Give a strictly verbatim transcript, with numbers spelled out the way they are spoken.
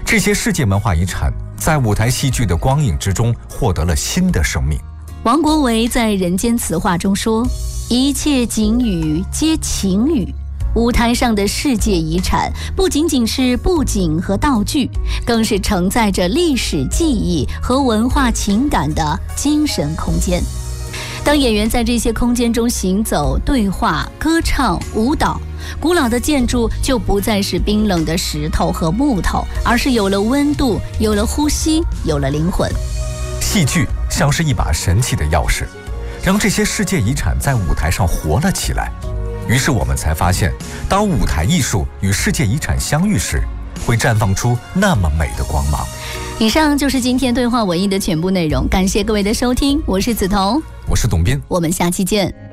这些世界文化遗产在舞台戏剧的光影之中获得了新的生命。 王国维在《人间词话》中说：“一切景语皆情语。”舞台上的世界遗产不仅仅是布景和道具，更是承载着历史记忆和文化情感的精神空间。当演员在这些空间中行走、对话、歌唱、舞蹈，古老的建筑就不再是冰冷的石头和木头，而是有了温度，有了呼吸，有了灵魂。 戏剧像是一把神奇的钥匙，让这些世界遗产在舞台上活了起来。于是我们才发现，当舞台艺术与世界遗产相遇时，会绽放出那么美的光芒。 以上就是今天对话文艺的全部内容，感谢各位的收听，我是梓潼， 我是董斌， 我们下期见。